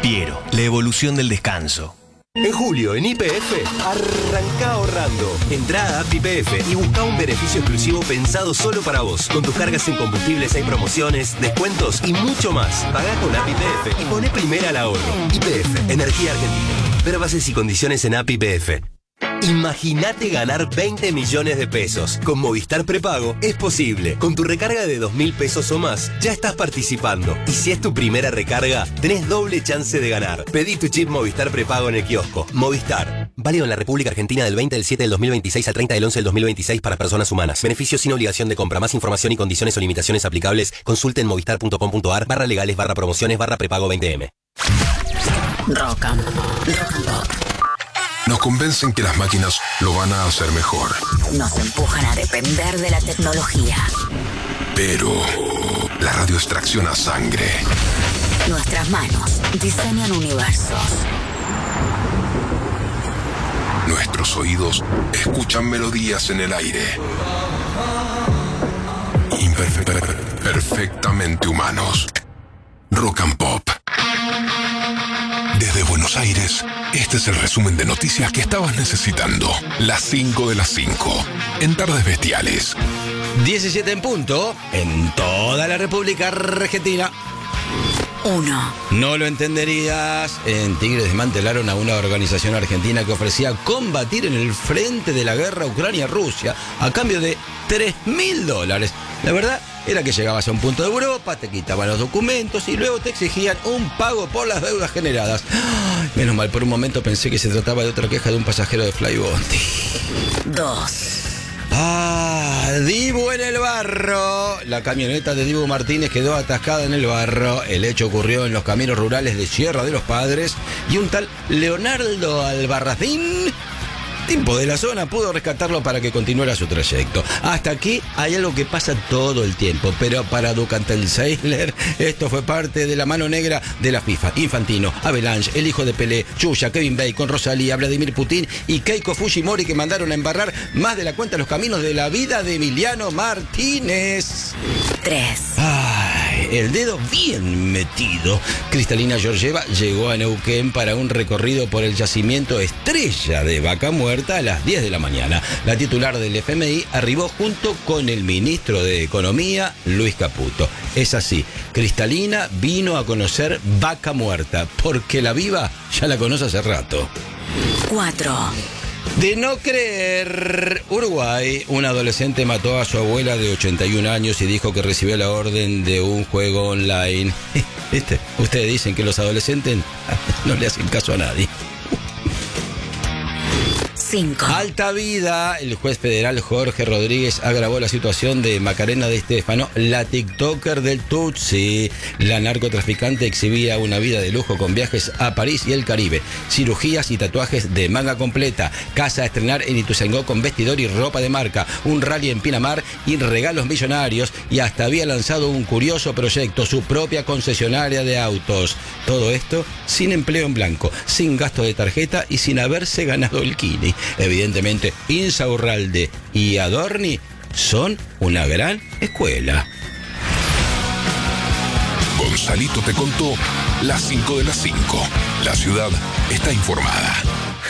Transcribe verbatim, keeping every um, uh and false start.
Fiero, la evolución del descanso. En julio, en Y P F, arranca ahorrando. Entrá a App Y P F y busca un beneficio exclusivo pensado solo para vos. Con tus cargas en combustibles hay promociones, descuentos y mucho más. Pagá con App Y P F y poné primera al ahorro. Y P F, Energía Argentina. Ver bases y condiciones en App Y P F. Imagínate ganar veinte millones de pesos. Con Movistar Prepago es posible. Con tu recarga de dos mil pesos o más, ya estás participando. Y si es tu primera recarga, tenés doble chance de ganar. Pedí tu chip Movistar Prepago en el kiosco. Movistar. Válido en la República Argentina del veinte del siete del dos mil veintiséis al treinta del once del dos mil veintiséis para personas humanas. Beneficios sin obligación de compra. Más información y condiciones o limitaciones aplicables. Consulte en movistar.com.ar barra legales barra promociones barra prepago veinte eme. Rock and Pop. Rock and Pop. Nos convencen que las máquinas lo van a hacer mejor. Nos empujan a depender de la tecnología. Pero la radio extracciona sangre. Nuestras manos diseñan universos. Nuestros oídos escuchan melodías en el aire. Imperfe- perfectamente humanos. Rock and Pop. Desde Buenos Aires, este es el resumen de noticias que estabas necesitando. Las cinco de las cinco, en Tardes Bestiales. diecisiete en punto, en toda la República Argentina. Uno. No lo entenderías. En Tigre desmantelaron a una organización argentina que ofrecía combatir en el frente de la guerra Ucrania-Rusia a cambio de tres mil dólares. La verdad era que llegabas a un punto de Europa, te quitaban los documentos y luego te exigían un pago por las deudas generadas. Ay, menos mal, por un momento pensé que se trataba de otra queja de un pasajero de Flybondi. Dos. Ah, Dibu en el barro. La camioneta de Dibu Martínez quedó atascada en el barro. El hecho ocurrió en los caminos rurales de Sierra de los Padres y un tal Leonardo Albarracín, tipo de la zona, pudo rescatarlo para que continuara su trayecto. Hasta aquí hay algo que pasa todo el tiempo, pero para Ducantel-Seisler esto fue parte de la mano negra de la FIFA. Infantino, Avalanche, el hijo de Pelé, Yuya, Kevin Bacon, Rosalía, Vladimir Putin y Keiko Fujimori, que mandaron a embarrar más de la cuenta los caminos de la vida de Emiliano Martínez. Tres. Ay, el dedo bien metido. Cristalina Georgieva llegó a Neuquén para un recorrido por el yacimiento Estrella de Vaca Muerta a las diez de la mañana. La titular del F M I arribó junto con el ministro de Economía, Luis Caputo. Es así, Cristalina vino a conocer Vaca Muerta, porque la viva ya la conoce hace rato. Cuatro. De no creer, Uruguay, un adolescente mató a su abuela de ochenta y un años y dijo que recibió la orden de un juego online. ¿Viste? Ustedes dicen que los adolescentes no le hacen caso a nadie. Cinco. Alta vida, el juez federal Jorge Rodríguez agravó la situación de Macarena de Estéfano, la tiktoker del Tutsi. La narcotraficante exhibía una vida de lujo con viajes a París y el Caribe, cirugías y tatuajes de manga completa, casa a estrenar en Ituzaingó con vestidor y ropa de marca, un rally en Pinamar y regalos millonarios, y hasta había lanzado un curioso proyecto, su propia concesionaria de autos. Todo esto sin empleo en blanco, sin gasto de tarjeta y sin haberse ganado el Kini. Evidentemente, Insaurralde y Adorni son una gran escuela. Gonzalito te contó las cinco de las cinco. La ciudad está informada.